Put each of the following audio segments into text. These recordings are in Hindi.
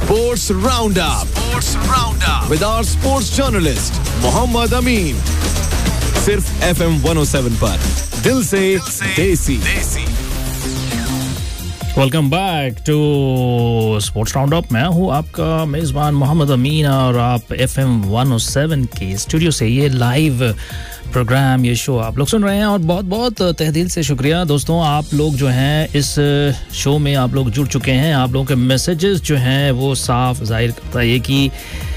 Sports Roundup with our sports journalist Mohammad Amin. सिर्फ FM 107 पर दिल से देसी. Welcome back to sports round up. मैं हूँ आपका मेज़बान मोहम्मद अमीन और आप FM 107 के स्टूडियो से ये लाइव प्रोग्राम, ये शो आप लोग सुन रहे हैं और बहुत बहुत तहे दिल से शुक्रिया दोस्तों. आप लोग जो हैं इस शो में आप लोग जुड़ चुके हैं. आप लोगों के मैसेजेस जो हैं वो साफ जाहिर करता है कि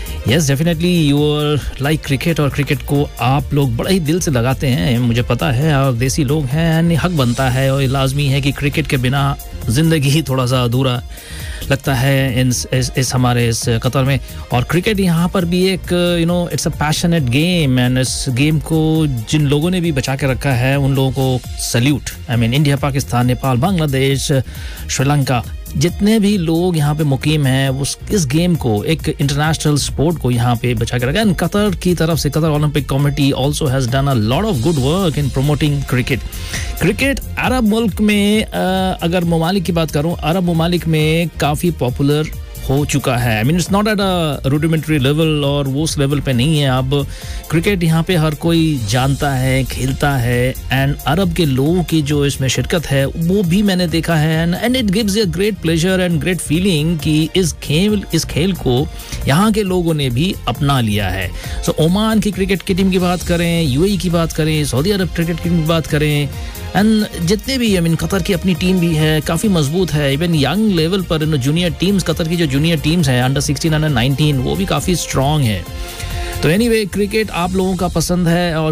yes definitely you are like cricket और क्रिकेट को आप लोग बड़ा ही दिल से लगाते हैं, मुझे पता है. और देसी लोग हैं, हक बनता है और लाजमी है कि क्रिकेट के बिना ज़िंदगी ही थोड़ा सा अधूरा लगता है इस हमारे इस कतर में. और क्रिकेट यहाँ पर भी एक it's a passionate game and इस गेम को जिन लोगों ने भी बचा के रखा है उन लोगों को salute. I mean India, Pakistan, Nepal, Bangladesh, Sri Lanka, जितने भी लोग यहाँ पे मुकीम हैं वो इस गेम को एक इंटरनेशनल स्पोर्ट को यहाँ पे बचा के रखा है. कतर की तरफ से Qatar Olympic committee also has done a lot of good work in promoting cricket. अरब मुल्क में अगर ममालिक की बात करूँ, अरब ममालिक में काफ़ी पॉपुलर हो चुका है. I mean it's not at a rudimentary level और वो उस लेवल पे नहीं है. अब क्रिकेट यहाँ पे हर कोई जानता है, खेलता है एंड अरब के लोगों की जो इसमें शिरकत है वो भी मैंने देखा है and it gives a great pleasure and great feeling कि इस खेल को यहाँ के लोगों ने भी अपना लिया है. सो ओमान की क्रिकेट की टीम की बात करें, यूएई की बात करें, सऊदी अरब क्रिकेट की टीम की बात करें एंड जितने भी आई मीन कतर की अपनी टीम भी है, काफ़ी मजबूत है. इवन यंग लेवल पर जूनियर टीम्स, कतर की जो जूनियर टीम्स हैं अंडर 16 अंडर 19 वो भी काफ़ी स्ट्रॉन्ग है. तो एनीवे क्रिकेट आप लोगों का पसंद है और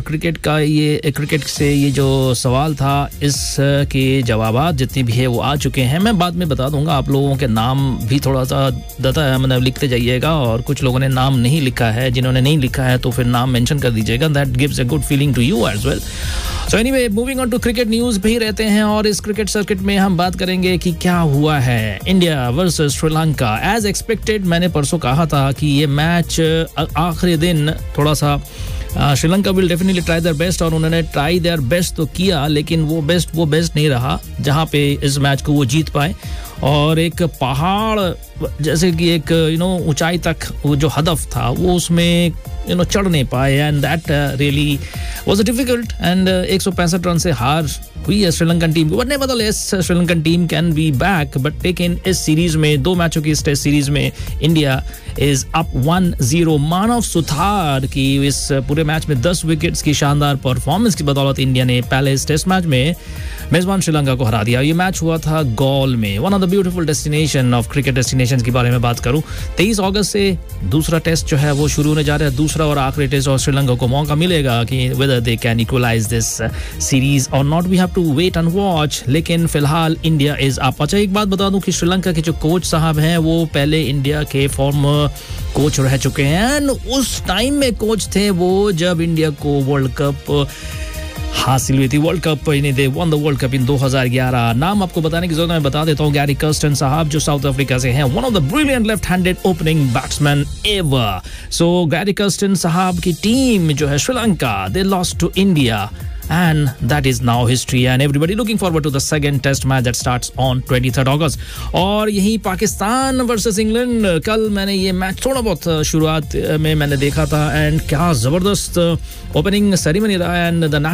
क्रिकेट से ये जो सवाल था इसके जवाबात जितने भी है वो आ चुके हैं. मैं बाद में बता दूंगा. आप लोगों के नाम भी थोड़ा सा मतलब लिखते जाइएगा और कुछ लोगों ने नाम नहीं लिखा है. जिन्होंने नहीं लिखा है तो फिर नाम मेंशन कर दीजिएगा. That gives a good feeling to you as well. So anyway moving on to cricket news पे ही रहते हैं और इस क्रिकेट सर्किट में हम बात करेंगे कि क्या हुआ है India versus Sri Lanka. As expected मैंने परसों कहा था कि ये मैच आखिरी दिन थोड़ा सा Sri Lanka will definitely try their best और उन्होंने ट्राई देयर बेस्ट तो किया लेकिन वो बेस्ट नहीं रहा जहां पे इस मैच को वो जीत पाए. और एक पहाड़ जैसे कि एक ऊंचाई तक वो जो हदफ था वो उसमें चढ़ नहीं पाए and that really was difficult and 165 run से हार हुई है श्रीलंकन टीम को. But nevertheless Sri Lankan team can be back. But लेकिन इस सीरीज में 2 मैचों की इस टेस्ट सीरीज में इंडिया इज अप 1-0. मानव सुथार की इस पूरे मैच में 10 विकेट्स की शानदार परफॉर्मेंस की बदौलत इंडिया ने पहले इस टेस्ट मैच में मेजबान श्रीलंका को हरा दिया. ये मैच हुआ था गॉल में, one of the beautiful destination of cricket destination के बारे में बात करूं. 23 अगस्त से दूसरा टेस्ट जो है वो शुरू होने जा रहा है, दूसरा और आखिरी टेस्ट, और श्रीलंका को मौका मिलेगा कि whether they can equalise this series और not. We have to wait and watch. लेकिन फिलहाल इंडिया इज अप. अच्छा एक बात बता दूं कि श्रीलंका के जो कोच साहब हैं वो पहले इंडिया के फॉर्मर कोच रह चुके हैं एंड उस टाइम में कोच थे वो जब इंडिया को वर्ल्ड कप हासिल हुई थी. World cup they one the world cup इन 2011. नाम आपको बताने की जरूरत मैं बता देता हूँ. गैरी कर्स्टन साहब जो साउथ अफ्रीका से हैं, one of the brilliant left handed opening batsman ever. So Gary Kirsten साहब की टीम जो है Sri Lanka, they lost to India and that is now history and everybody looking forward to the second test match that starts on 23rd August. और यही पाकिस्तान वर्सेस इंग्लैंड, कल मैंने ये मैच थोड़ा बहुत शुरुआत में मैंने देखा था एंड क्या जबरदस्त ओपनिंग सेरेमनी रहा एंड द